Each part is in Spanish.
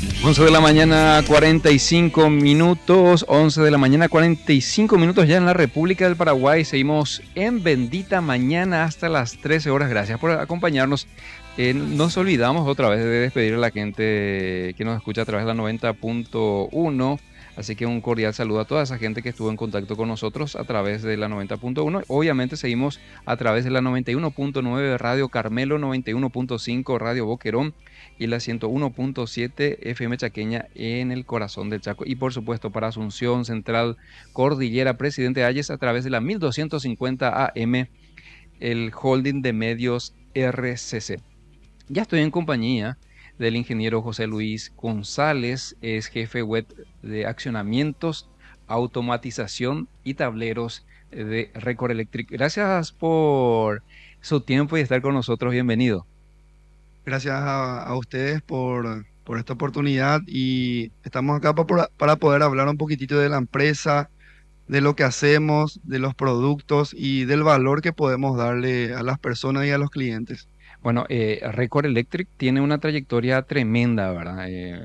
11 de la mañana 45 minutos, 11 de la mañana 45 minutos ya en la República del Paraguay. Seguimos en Bendita Mañana hasta las 13 horas. Gracias por acompañarnos. Nos olvidamos otra vez de despedir a la gente que nos escucha a través de la 90.1. Así que un cordial saludo a toda esa gente que estuvo en contacto con nosotros a través de la 90.1. Obviamente seguimos a través de la 91.9 Radio Carmelo, 91.5 Radio Boquerón y la 101.7 FM Chaqueña en el corazón del Chaco. Y por supuesto para Asunción, Central, Cordillera, Presidente Hayes a través de la 1250 AM, el holding de medios RCC. Ya estoy en compañía del ingeniero José Luis González, es jefe web de accionamientos, automatización y tableros de Record Electric. Gracias por su tiempo y estar con nosotros. Bienvenido. Gracias a ustedes por esta oportunidad y estamos acá para poder hablar un poquitito de la empresa, de lo que hacemos, de los productos y del valor que podemos darle a las personas y a los clientes. Bueno, Record Electric tiene una trayectoria tremenda, ¿verdad?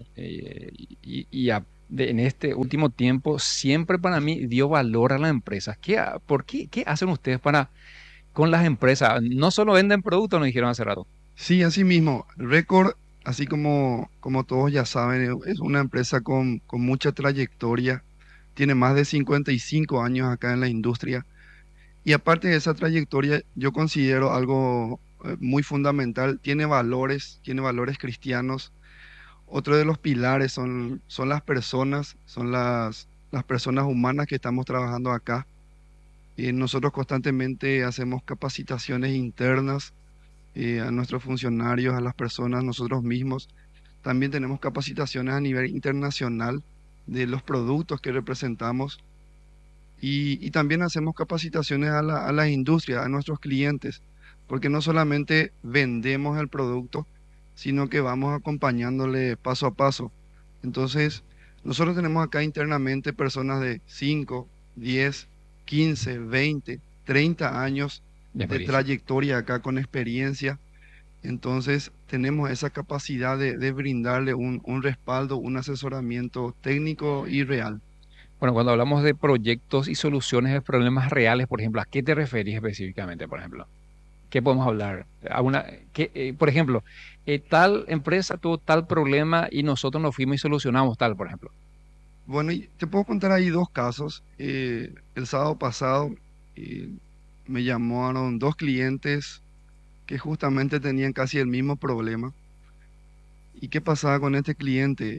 En este último tiempo siempre para mí dio valor a las empresas. ¿Por qué, qué hacen ustedes con las empresas? No solo venden productos, nos dijeron hace rato. Sí, así mismo, Record, así como todos ya saben, es una empresa con mucha trayectoria, tiene más de 55 años acá en la industria. Y aparte de esa trayectoria, yo considero algo muy fundamental, tiene valores cristianos. Otro de los pilares son las personas, son las personas humanas que estamos trabajando acá. Y nosotros constantemente hacemos capacitaciones internas a nuestros funcionarios, a las personas, nosotros mismos. También tenemos capacitaciones a nivel internacional de los productos que representamos y también hacemos capacitaciones a las industrias, a nuestros clientes, porque no solamente vendemos el producto, sino que vamos acompañándole paso a paso. Entonces, nosotros tenemos acá internamente personas de 5, 10, 15, 20, 30 años De de experiencia. trayectoria acá con experiencia. Entonces, tenemos esa capacidad de brindarle un respaldo, un asesoramiento técnico y real. Bueno, cuando hablamos de proyectos y soluciones de problemas reales, por ejemplo, ¿a qué te referís específicamente, por ejemplo? ¿Qué podemos hablar? Por ejemplo, tal empresa tuvo tal problema y nosotros nos fuimos y solucionamos tal, por ejemplo. Bueno, y te puedo contar ahí dos casos. El sábado pasado eh, me llamaron dos clientes que justamente tenían casi el mismo problema. ¿Y qué pasaba con este cliente?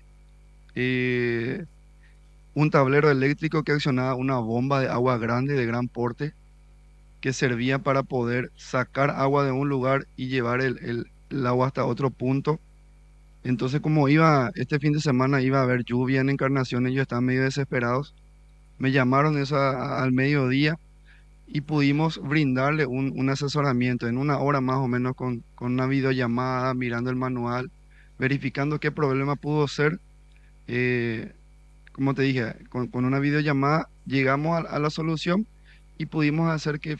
Eh, un tablero eléctrico que accionaba una bomba de agua grande de gran porte que servía para poder sacar agua de un lugar y llevar el agua hasta otro punto. Entonces, como este fin de semana iba a haber lluvia en Encarnación, ellos estaban medio desesperados. Me llamaron al mediodía y pudimos brindarle un asesoramiento en una hora más o menos con una videollamada, mirando el manual, verificando qué problema pudo ser. eh, Como te dije, con una videollamada llegamos a la solución y pudimos hacer que